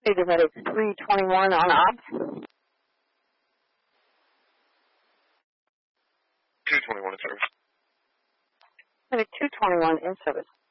Cedar Medic 321 on ops. 221 in service. Medic 221 in service.